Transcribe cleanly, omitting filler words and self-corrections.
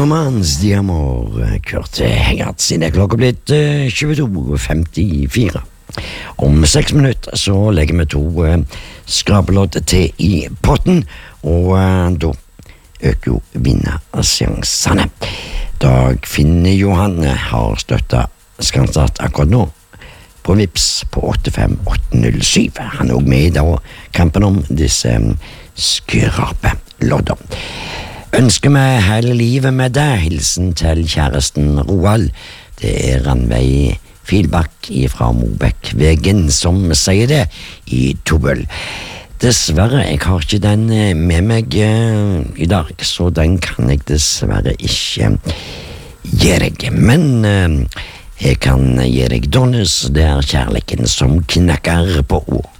Romans de Amor, Kurt Hegart, siden klokka blitt 22.54. Om 6 minutter så legger vi 2 skrapelodd til i potten, og da øker jo vinnersjansene. Dagfinn Johan har støttet Skanstart akkurat nå på Vips på 85807. Han er også med i dag kampen om disse skrapelodder. Ønsker meg hele livet med deg, hilsen til kjæresten Roald. Det er Ranveig Filbakk fra Mobekvegen som sier det i Tobøl. Dessverre, jeg har ikke den med meg i dag, så den kan jeg dessverre ikke gi deg. Men jeg kan gi deg Donnes, det er kjærligheten som knakker på ord.